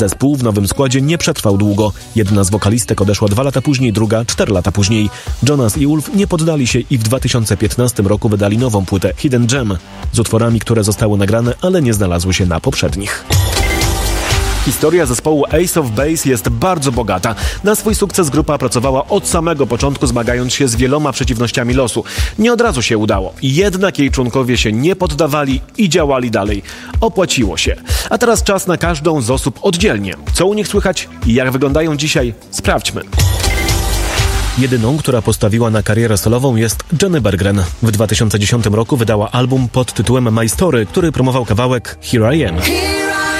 Zespół w nowym składzie nie przetrwał długo. Jedna z wokalistek odeszła 2 lata później, druga 4 lata później. Jonas i Ulf nie poddali się i w 2015 roku wydali nową płytę Hidden Gem z utworami, które zostały nagrane, ale nie znalazły się na poprzednich. Historia zespołu Ace of Base jest bardzo bogata. Na swój sukces grupa pracowała od samego początku, zmagając się z wieloma przeciwnościami losu. Nie od razu się udało. Jednak jej członkowie się nie poddawali i działali dalej. Opłaciło się. A teraz czas na każdą z osób oddzielnie. Co u nich słychać i jak wyglądają dzisiaj? Sprawdźmy. Jedyną, która postawiła na karierę solową, jest Jenny Berggren. W 2010 roku wydała album pod tytułem My Story, który promował kawałek Here I Am.